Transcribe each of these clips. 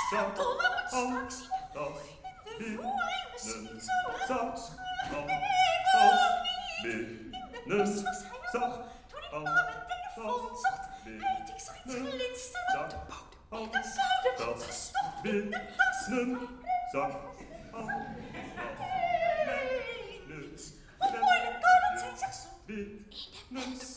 verdomme moet straks in de voering misschien zo Zak, in de bus was hij nog. Toen ik naar mijn telefoon zocht, weet ik zoiets glinsteren op de bodem. Ik de zouden gestopt in de tas. Zak, hoe moeilijk kan het zijn, zeg zo. In de bus,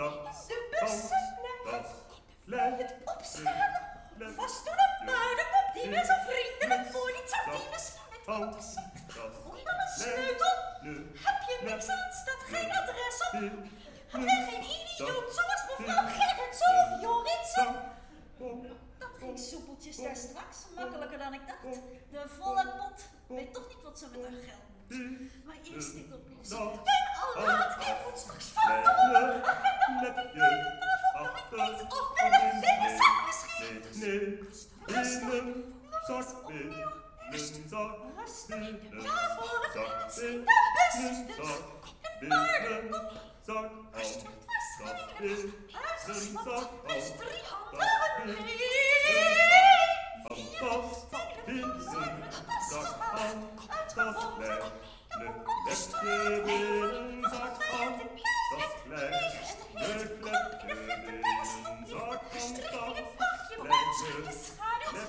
het opstaan was toen een paardenkop die me zo vriendelijk voor die sardines met grote zet. Om dan een sleutel, heb je niks aan, staat geen adres op. En geen idioot zoals mevrouw Gerritsen of Joritsen. Dat ging soepeltjes daar straks, makkelijker dan ik dacht. De volle pot, weet toch niet wat ze met haar geld moet. Maar eerst dit oplossen. En al laat, ik moet straks verdomme. Agenda op de tafel, kan ik niet. Of bij de vingerzak misschien. Rustig, opnieuw. Rustig in de tafel, het in de bus. De paardenkop. Rustig, waarschijnlijk. Uitgesloten, bus 3 handen.